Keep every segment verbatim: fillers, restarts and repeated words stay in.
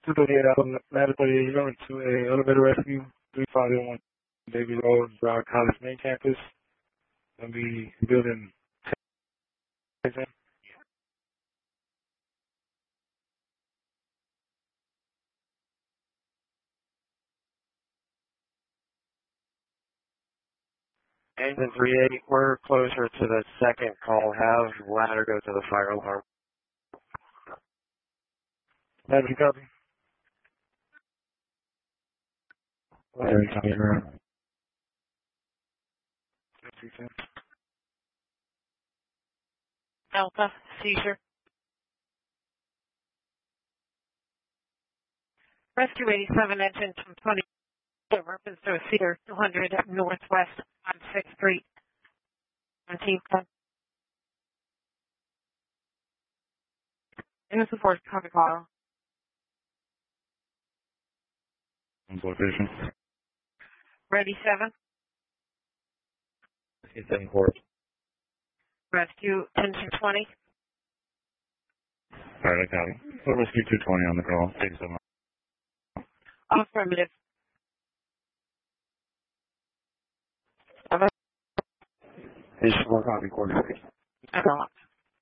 two thirty-eight out on Ladder thirty-eight, number to a elevator rescue, three five eight one Davy Road, Broward College main campus. Gonna be building ten. Engine three eight, we're closer to the second call. Have ladder go to the fire alarm. Ladder, copy. Ladder, copy. Delta, seizure. Rescue eighty-seven engine from twenty, reference to a Cedar two hundred Northwest on sixth Street. seventeenth. In the support, copy call. Location. Ready seven. It's in court. Rescue engine twenty. Alright, I got it. So rescue two twenty on the call. eighty-seven. Affirmative. Visual copy coordinate. Excellent.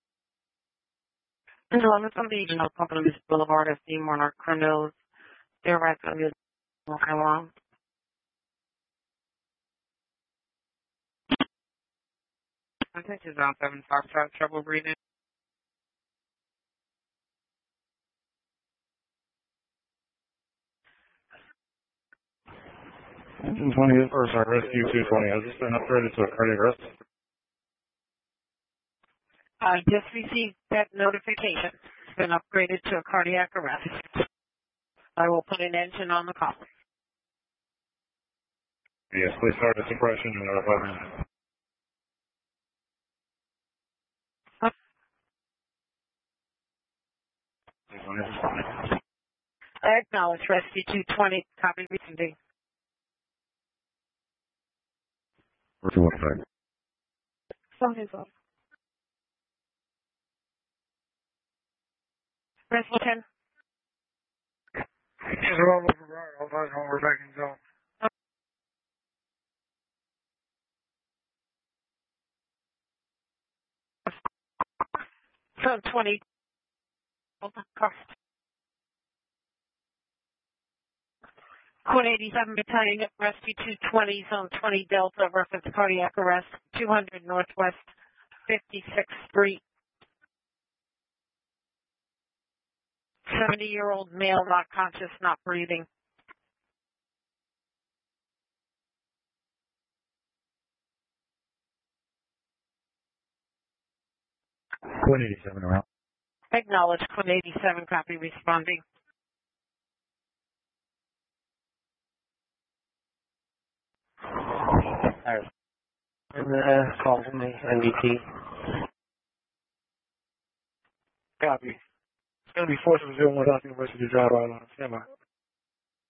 And eleven from the Regional Company Boulevard of the Monarch Criminals. They're right on the how long? I think it's around seven Foxtrot, trouble breathing. Engine twenty, or sorry, rescue two twenty. Has this been upgraded to a cardiac arrest? I just received that notification. It's been upgraded to a cardiac arrest. I will put an engine on the call. Yes, please start the suppression and notify me. I acknowledge rescue two twenty, copy receiving. To what effect? Something's off. Rescue ten. These are all over right. All those over back in zone. Zone twenty. Cost. Code eighty-seven Battalion, Rescue two twenty, Zone twenty Delta, reference cardiac arrest, two hundred Northwest fifty-sixth Street. seventy-year-old male, not conscious, not breathing. Quinn eighty-seven around. Acknowledge Quinn eighty-seven, copy responding. Alright. And uh, call from me, N D T. Copy. It's going to be four zero one South University Drive out on standby.